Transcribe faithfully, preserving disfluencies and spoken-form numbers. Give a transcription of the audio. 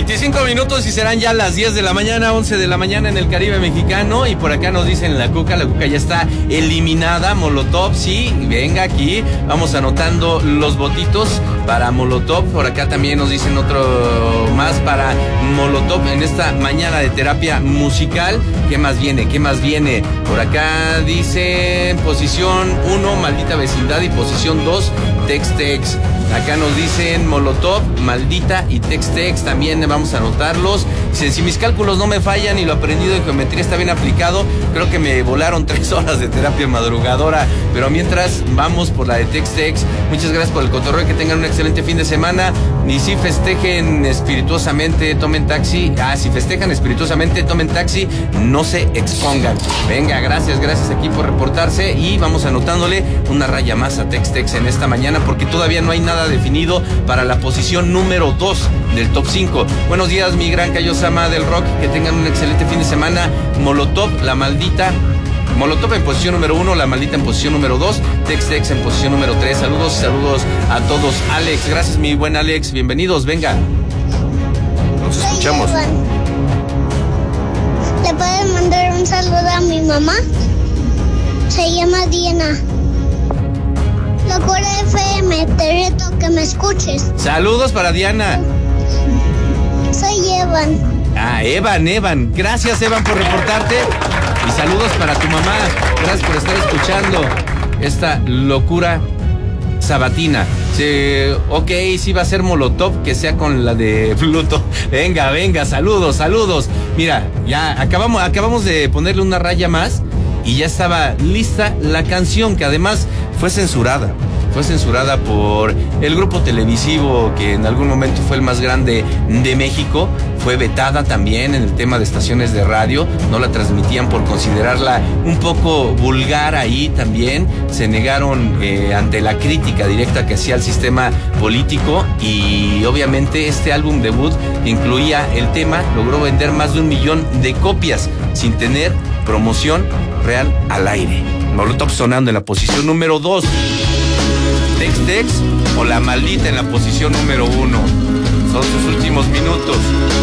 veinticinco minutos y serán ya las diez de la mañana, once de la mañana en el Caribe mexicano. Y por acá nos dicen la Cuca, la Cuca ya está eliminada. Molotov, sí, venga aquí. Vamos anotando los votitos para Molotov. Por acá también nos dicen otro más para Molotov en esta mañana de terapia musical. ¿Qué más viene? ¿Qué más viene? Por acá dicen posición uno, Maldita Vecindad, y posición dos, Tex-Tex. Acá nos dicen Molotov, Maldita y Tex-Tex, también vamos a anotarlos. Dicen, si mis cálculos no me fallan y lo aprendido en geometría está bien aplicado, creo que me volaron tres horas de terapia madrugadora. Pero mientras, vamos por la de Tex-Tex. Muchas gracias por el cotorreo, que tengan un excelente fin de semana. Y si festejen espirituosamente, tomen taxi. Ah, si festejan espirituosamente, tomen taxi, no se expongan. Venga, gracias, gracias aquí por reportarse. Y vamos anotándole una raya más a Tex-Tex en esta mañana, porque todavía no hay nada definido para la posición número dos del top cinco. Buenos días, mi gran Kaiosama del rock, que tengan un excelente fin de semana. Molotov, La Maldita. Molotov en posición número uno, La Maldita en posición número dos, Tex-Tex en posición número tres. Saludos, saludos a todos. Alex, gracias mi buen Alex, bienvenidos, venga. Nos escuchamos. ¿Le puedes mandar un saludo a mi mamá? Se llama Diana. Locura F M, te reto que me escuches. Saludos para Diana. Soy Evan. Ah, Evan, Evan. Gracias, Evan, por reportarte. Y saludos para tu mamá. Gracias por estar escuchando esta locura sabatina. Sí, ok, sí va a ser Molotov, que sea con la de Pluto. Venga, venga, saludos, saludos. Mira, ya acabamos, acabamos de ponerle una raya más y ya estaba lista la canción, que además fue censurada. Fue censurada por el grupo televisivo que en algún momento fue el más grande de México. Fue vetada también en el tema de estaciones de radio. No la transmitían por considerarla un poco vulgar ahí también. Se negaron eh, ante la crítica directa que hacía el sistema político. Y obviamente este álbum debut que incluía el tema logró vender más de un millón de copias sin tener promoción real al aire. Molotov sonando en la posición número dos. Tex-Tex o La Maldita en la posición número uno. Son sus últimos minutos.